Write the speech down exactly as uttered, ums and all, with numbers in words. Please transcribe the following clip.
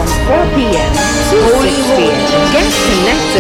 from four p m to six p m. Get connected.